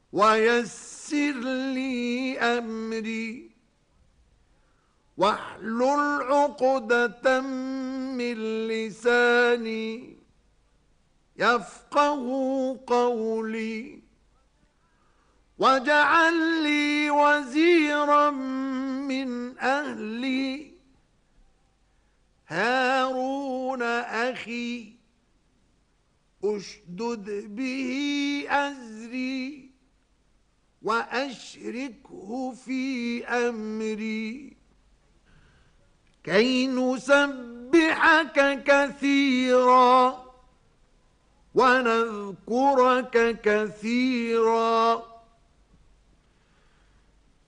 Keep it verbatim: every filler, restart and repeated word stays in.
ويسر لي أمري واحلل عقدة من لساني يفقه قولي واجعل لي وزيرا من أهلي هارون أخي أشدد به أزري وأشركه في أمري كي نسبحك كثيرا ونذكرك كثيرا